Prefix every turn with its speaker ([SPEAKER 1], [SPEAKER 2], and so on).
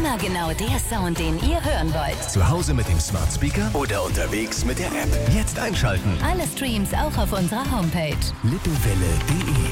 [SPEAKER 1] Immer genau der Sound, den ihr hören wollt.
[SPEAKER 2] Zu Hause mit dem Smart Speaker oder unterwegs mit der App. Jetzt einschalten.
[SPEAKER 1] Alle Streams auch auf unserer Homepage.
[SPEAKER 2] lippewelle.de